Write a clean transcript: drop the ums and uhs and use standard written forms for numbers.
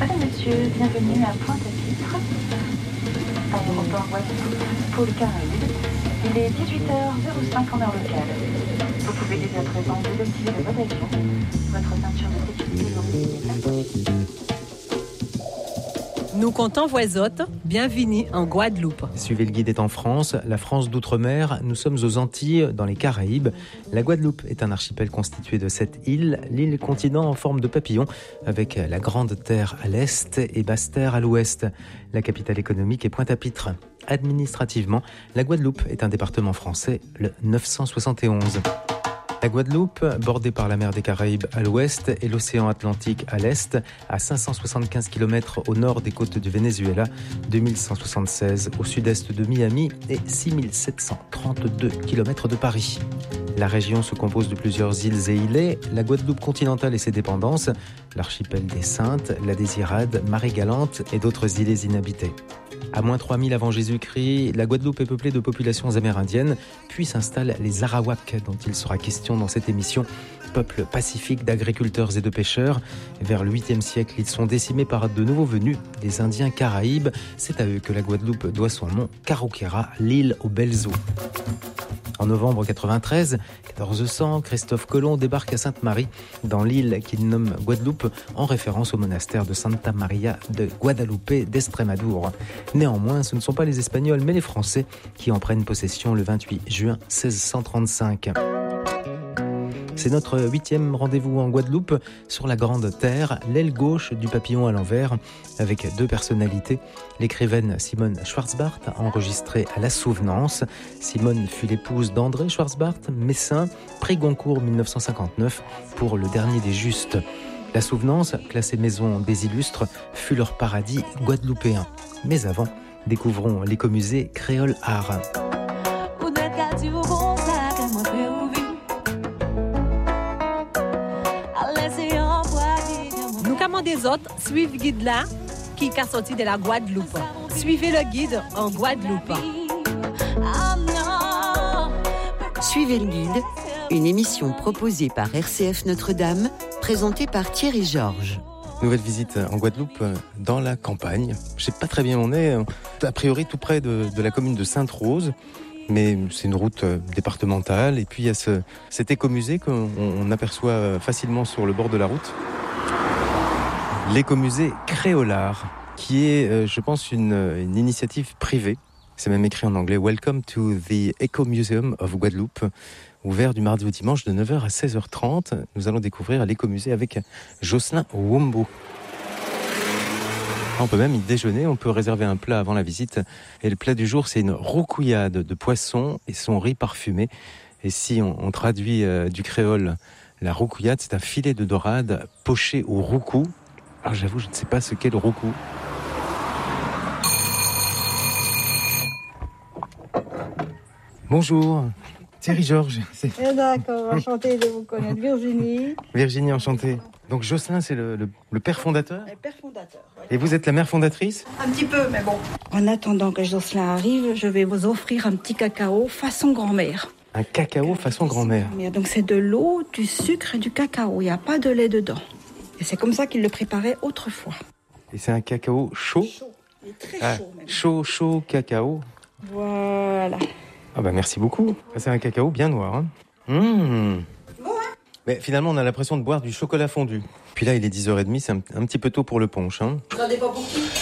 Madame, monsieur, bienvenue à Pointe-à-Pitre, aéroport Guadeloupe, pôle Caraïbes. Il est 18h05 en heure locale. Vous pouvez dès à présent désactiver le mode avion. Votre ceinture de sécurité est bien. Nous comptons voisottes, bienvenue en Guadeloupe. Suivez le guide est en France, la France d'outre-mer, nous sommes aux Antilles, dans les Caraïbes. La Guadeloupe est un archipel constitué de 7 îles, l'île continent en forme de papillon, avec la Grande Terre à l'est et Basse-Terre à l'ouest. La capitale économique est Pointe-à-Pitre. Administrativement, la Guadeloupe est un département français, le 971. La Guadeloupe, bordée par la mer des Caraïbes à l'ouest et l'océan Atlantique à l'est, à 575 km au nord des côtes du Venezuela, 2176 au sud-est de Miami et 6732 km de Paris. La région se compose de plusieurs îles et îlets, la Guadeloupe continentale et ses dépendances, l'archipel des Saintes, la Désirade, Marie-Galante et d'autres îlets inhabités. À moins 3000 avant Jésus-Christ, la Guadeloupe est peuplée de populations amérindiennes, puis s'installent les Arawaks, dont il sera question dans cette émission. Peuple pacifique d'agriculteurs et de pêcheurs. Vers le 8e siècle, ils sont décimés par de nouveaux venus, les Indiens Caraïbes. C'est à eux que la Guadeloupe doit son nom, Carouquera, l'île aux belles eaux. En novembre 93, 1400, Christophe Colomb débarque à Sainte-Marie, dans l'île qu'il nomme Guadeloupe, en référence au monastère de Santa Maria de Guadalupe d'Estrémadure. Néanmoins, ce ne sont pas les Espagnols, mais les Français qui en prennent possession le 28 juin 1635. C'est notre 8e rendez-vous en Guadeloupe, sur la Grande Terre, l'aile gauche du papillon à l'envers, avec 2 personnalités. L'écrivaine Simone Schwarzbart, enregistrée à La Souvenance. Simone fut l'épouse d'André Schwarzbart, médecin, prix Goncourt 1959 pour Le Dernier des Justes. La Souvenance, classée maison des illustres, fut leur paradis guadeloupéen. Mais avant, découvrons l'écomusée Créole Art. Des autres, suivez le guide là qui est sorti de la Guadeloupe. Suivez le guide en Guadeloupe. Suivez le guide, une émission proposée par RCF Notre-Dame, présentée par Thierry Georges. Nouvelle visite en Guadeloupe, dans la campagne. Je sais pas très bien où on est, a priori tout près de la commune de Sainte-Rose. Mais c'est une route départementale. Et puis il y a cet écomusée qu'on aperçoit facilement sur le bord de la route. L'écomusée Créole Art, qui est, je pense, une initiative privée. C'est même écrit en anglais. Welcome to the Eco Museum of Guadeloupe. Ouvert du mardi au dimanche de 9h à 16h30. Nous allons découvrir l'écomusée avec Jocelyn Wombo. On peut même y déjeuner, on peut réserver un plat avant la visite. Et le plat du jour, c'est une roucouillade de poisson et son riz parfumé. Et si on traduit du créole, la roucouillade, c'est un filet de dorade poché au roucou. Alors j'avoue, je ne sais pas ce qu'est le roucou. Bonjour, Thierry Georges. D'accord, enchantée de vous connaître. Virginie. Virginie, enchantée. Donc Jocelyn, c'est le père fondateur ? Le père fondateur, oui. Et vous êtes la mère fondatrice ? Un petit peu, mais bon. En attendant que Jocelyn arrive, je vais vous offrir un petit cacao façon grand-mère. Un cacao façon grand-mère. Donc c'est de l'eau, du sucre et du cacao. Il n'y a pas de lait dedans. Et c'est comme ça qu'il le préparait autrefois. Et c'est un cacao chaud ? Chaud. Il est très chaud même. Chaud, cacao. Voilà. Ah bah merci beaucoup. C'est un cacao bien noir. Hein. Bon, hein ? Mais finalement, on a l'impression de boire du chocolat fondu. Puis là, il est 10h30, c'est un petit peu tôt pour le punch. Hein. Vous n'en avez pas pour qui ?